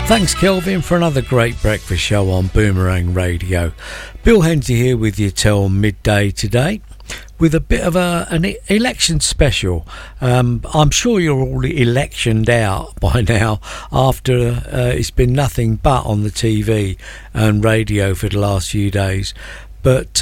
Thanks, Kelvin, for another great breakfast show on Boomerang Radio. Bill Hensley here with you till midday today with a bit of an election special. I'm sure you're all electioned out by now after it's been nothing but on the TV and radio for the last few days. But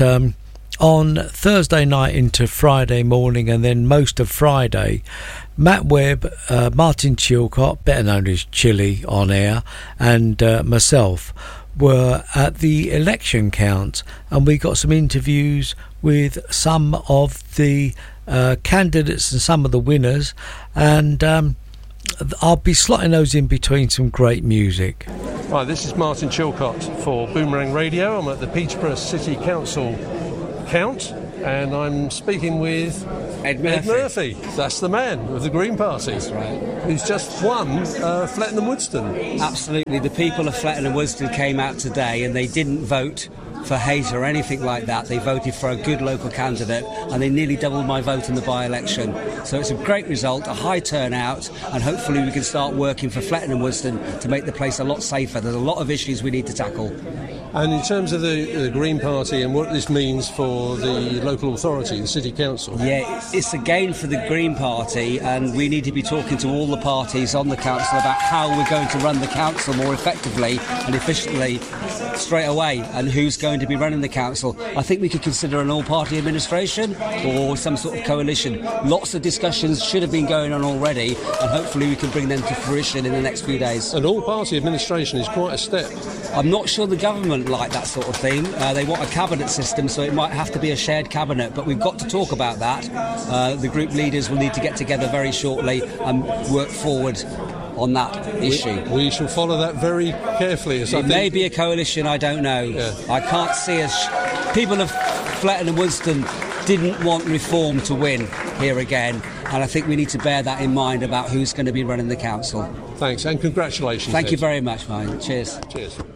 on Thursday night into Friday morning and then most of Friday, Matt Webb, Martin Chilcott, better known as Chili on air, and myself were at the election count, and we got some interviews with some of the candidates and some of the winners, and I'll be slotting those in between some great music. Right, this is Martin Chilcott for Boomerang Radio. I'm at the Peterborough City Council count, and I'm speaking with Ed Murphy. That's the man of the Green Party. That's right. Who's just won Fletton and Woodstone. Absolutely. The people of Fletton and Woodstone came out today and they didn't vote for hate or anything like that. They voted for a good local candidate, and they nearly doubled my vote in the by-election. So it's a great result, a high turnout, and hopefully we can start working for Fletton and Woodstone to make the place a lot safer. There's a lot of issues we need to tackle. And in terms of the Green Party and what this means for the local authority, the City Council? Yeah, it's a gain for the Green Party, and we need to be talking to all the parties on the council about how we're going to run the council more effectively and efficiently straight away, and who's going to be running the council. I think we could consider an all-party administration or some sort of coalition. Lots of discussions should have been going on already, and hopefully we can bring them to fruition in the next few days. An all-party administration is quite a step. I'm not sure the government like that sort of thing. They want a cabinet system, so it might have to be a shared cabinet, but we've got to talk about that. The group leaders will need to get together very shortly and work forward on that issue. We shall follow that very carefully. It may be a coalition, I don't know. Yeah. I can't see us. People of Fletton and Woodstone didn't want reform to win here again, and I think we need to bear that in mind about who's going to be running the council. Thanks, and congratulations. Thank you very much, mate. Cheers. Cheers.